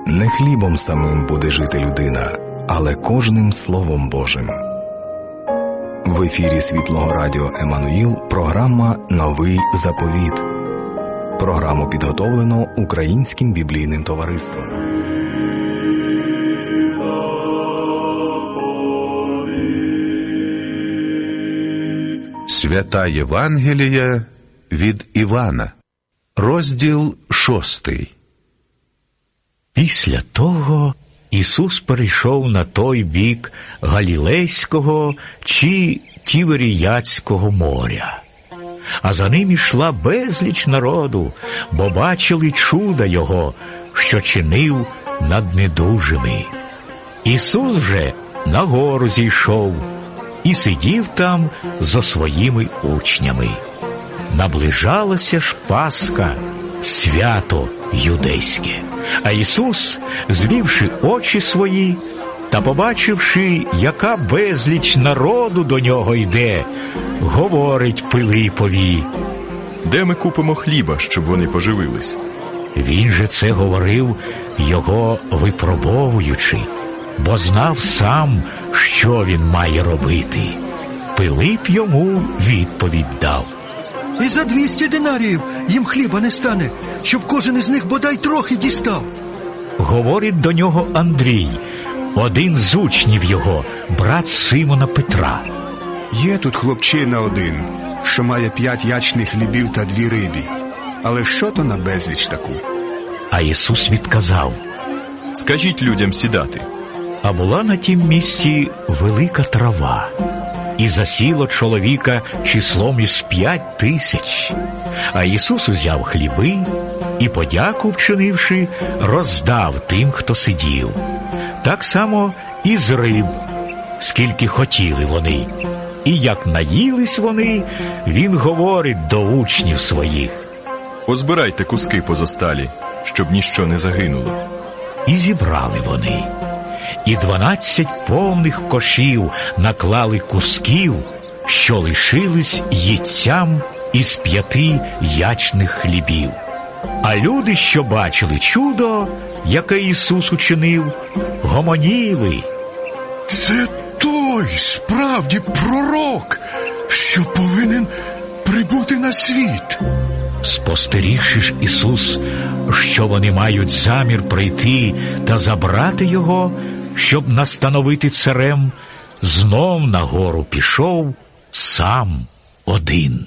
Не хлібом самим буде жити людина, але кожним Словом Божим. В ефірі Світлого Радіо Еммануїл програма «Новий заповіт». Програму підготовлено Українським біблійним товариством. Свята Євангелія від Івана. Розділ 6. Після того Ісус перейшов на той бік Галілейського чи Тіверіяцького моря. А за ним ішла безліч народу, бо бачили чуда Його, що чинив над недужими. Ісус же на гору зійшов і сидів там зо своїми учнями. Наближалася ж Пасха, свято юдейське. А Ісус, звівши очі свої та побачивши, яка безліч народу до Нього йде, говорить Пилипові: «Де ми купимо хліба, щоб вони поживились?» Він же це говорив, його випробовуючи, бо знав сам, що він має робити. Пилип йому відповідь дав: «І за 200 динаріїв їм хліба не стане, щоб кожен із них бодай трохи дістав». Говорить до нього Андрій, один з учнів його, брат Симона Петра. «Є тут хлопчина один, що має 5 ячних хлібів та 2 риби. Але що то на безліч таку?» А Ісус відказав: «Скажіть людям сідати». А була на тім місці велика трава, і засіло чоловіка числом із 5000. А Ісус узяв хліби і, подяку вчинивши, роздав тим, хто сидів. Так само і з риб, скільки хотіли вони. І як наїлись вони, він говорить до учнів своїх: «Позбирайте куски позосталі, щоб ніщо не загинуло». І зібрали вони. І 12 повних кошів наклали кусків, що лишились їдцям із 5 ячних хлібів. А люди, що бачили чудо, яке Ісус учинив, гомоніли: «Це той, справді, пророк, що повинен прибути на світ». Спостерігши ж Ісус, що вони мають замір прийти та забрати Його, щоб настановити царем, знов на гору пішов сам один.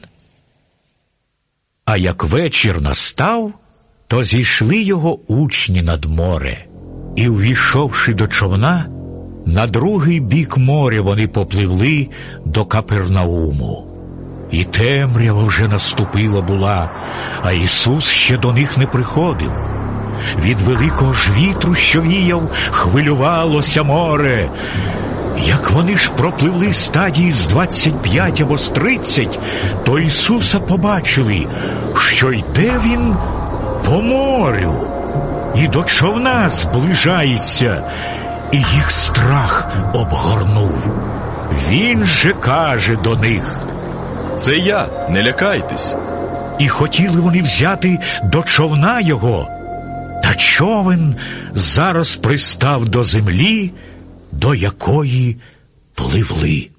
А як вечір настав, то зійшли його учні над море, і, увійшовши до човна, на другий бік моря вони попливли до Капернауму. І темрява вже наступила була, а Ісус ще до них не приходив. Від великого ж вітру, що віяв, хвилювалося море. Як вони ж пропливли стадії з 25 або з 30, то Ісуса побачили, що йде Він по морю, і до човна зближається, і їх страх обгорнув. Він же каже до них: «Це я, не лякайтесь». І хотіли вони взяти до човна його, та човен зараз пристав до землі, до якої пливли.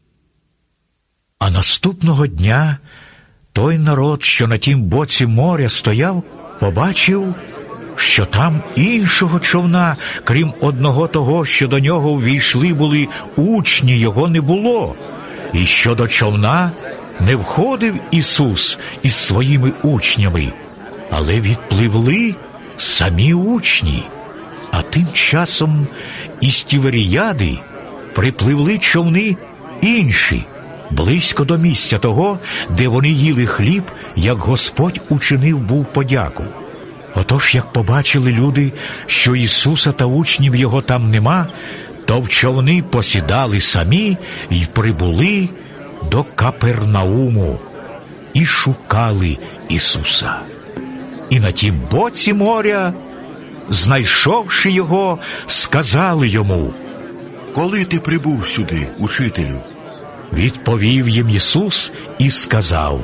А наступного дня той народ, що на тім боці моря стояв, побачив, що там іншого човна, крім одного того, що до нього ввійшли були учні, його не було, і що до човна не входив Ісус із своїми учнями, але відпливли самі учні. А тим часом із Тіверіяди припливли човни інші, близько до місця того, де вони їли хліб, як Господь учинив був подяку. Отож, як побачили люди, що Ісуса та учнів Його там нема, то в човни посідали самі й прибули до Капернауму і шукали Ісуса. І на тім боці моря, знайшовши Його, сказали Йому: «Коли ти прибув сюди, учителю?» Відповів їм Ісус і сказав: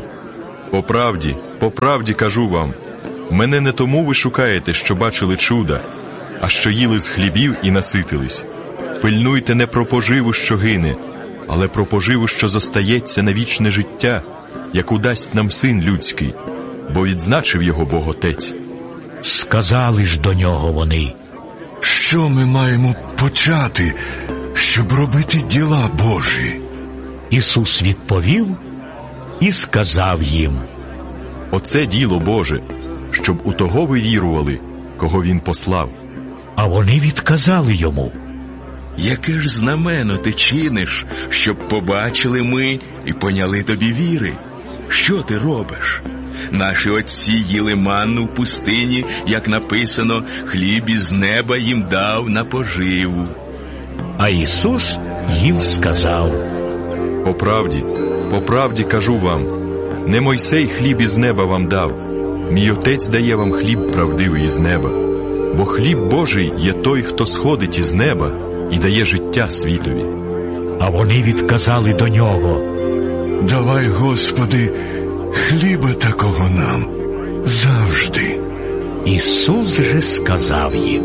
по правді кажу вам, мене не тому ви шукаєте, що бачили чуда, а що їли з хлібів і наситились. Пильнуйте не про поживу, що гине, але про поживу, що зостається на вічне життя, яку дасть нам Син людський, бо відзначив його Бог Отець. Сказали ж до нього вони: що ми маємо почати, щоб робити діла Божі? Ісус відповів і сказав їм: оце діло Боже, щоб у того ви вірували, кого Він послав. А вони відказали йому: яке ж знамено ти чиниш, щоб побачили ми і поняли тобі віри? Що ти робиш? Наші отці їли манну в пустині, як написано, хліб із неба їм дав на поживу. А Ісус їм сказав: по правді кажу вам, не Мойсей хліб із неба вам дав, мій Отець дає вам хліб правдивий із неба. Бо хліб Божий є той, хто сходить із неба і дає життя світові. А вони відказали до нього: давай, Господи, хліба такого нам завжди. Ісус же сказав їм: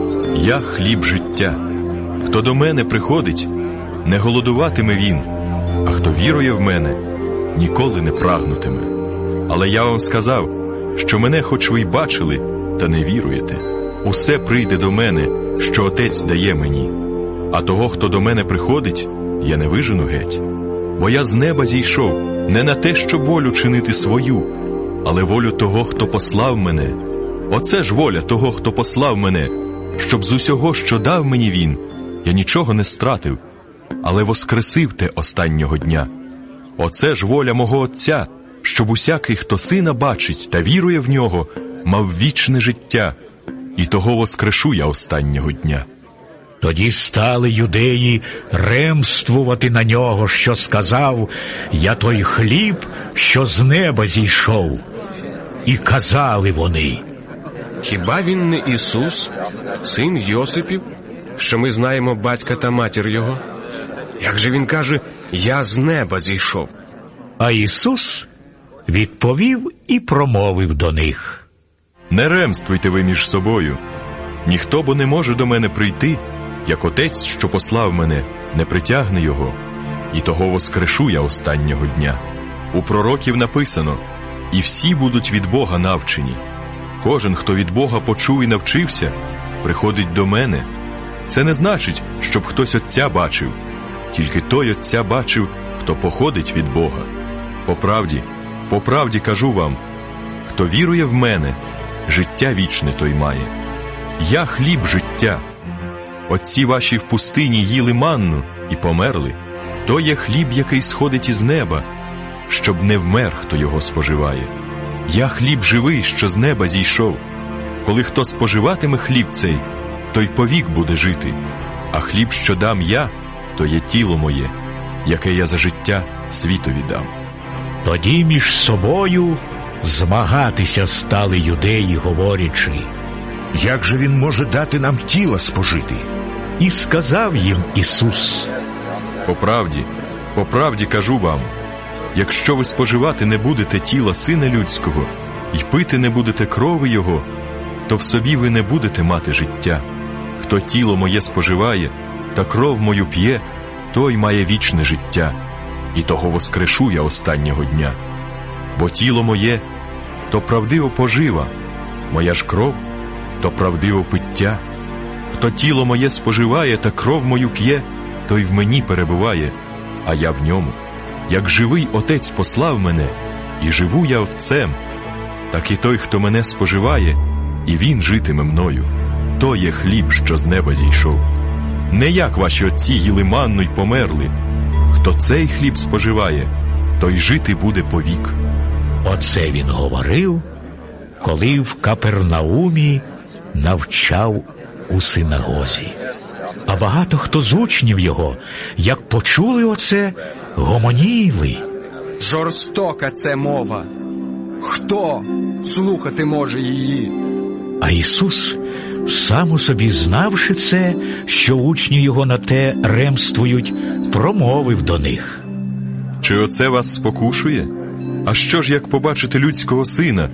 я хліб життя. Хто до мене приходить, не голодуватиме він, а хто вірує в мене, ніколи не прагнутиме. Але я вам сказав, що мене хоч ви й бачили, та не віруєте. Усе прийде до мене, що Отець дає мені. А того, хто до мене приходить, я не вижену геть. Бо я з неба зійшов не на те, щоб волю чинити свою, але волю того, хто послав мене. Оце ж воля того, хто послав мене, щоб з усього, що дав мені він, я нічого не стратив, але воскресив те останнього дня. Оце ж воля мого Отця, щоб усякий, хто Сина бачить та вірує в Нього, мав вічне життя, і того воскрешу я останнього дня. Тоді стали юдеї ремствувати на нього, що сказав: я той хліб, що з неба зійшов. І казали вони: хіба він не Ісус, син Йосипів, що ми знаємо батька та матір його? Як же він каже: я з неба зійшов? А Ісус відповів і промовив до них: не ремствуйте ви між собою. Ніхто бо не може до мене прийти, як Отець, що послав мене, не притягне його, і того воскрешу я останнього дня. У пророків написано: і всі будуть від Бога навчені. Кожен, хто від Бога почув і навчився, приходить до мене. Це не значить, щоб хтось Отця бачив, тільки той Отця бачив, хто походить від Бога. По правді кажу вам, хто вірує в мене, життя вічне той має. Я хліб життя. Отці ваші в пустині їли манну і померли. То є хліб, який сходить із неба, щоб не вмер, хто його споживає. Я хліб живий, що з неба зійшов. Коли хто споживатиме хліб цей, той повік буде жити. А хліб, що дам я, то є тіло моє, яке я за життя світові дам. Тоді між собою змагатися стали юдеї, говорячи: як же він може дати нам тіла спожити? І сказав їм Ісус: по правді кажу вам, якщо ви споживати не будете тіла Сина Людського і пити не будете крови Його, то в собі ви не будете мати життя. Хто тіло моє споживає та кров мою п'є, той має вічне життя, і того воскрешу я останнього дня. Бо тіло моє – то правдиво пожива, моя ж кров – то правдиво пиття. Хто тіло моє споживає та кров мою п'є, той в мені перебуває, а я в ньому. Як живий Отець послав мене, і живу я Отцем, так і той, хто мене споживає, і він житиме мною. То є хліб, що з неба зійшов. Не як ваші отці їли манну й померли. Хто цей хліб споживає, той жити буде повік. Оце він говорив, коли в Капернаумі навчав у синагозі. А багато хто з учнів його, як почули оце, гомоніли: жорстока це мова. Хто слухати може її? А Ісус, сам у собі знавши це, що учні його на те ремствують, промовив до них: чи оце вас спокушує? А що ж, як побачите людського сина,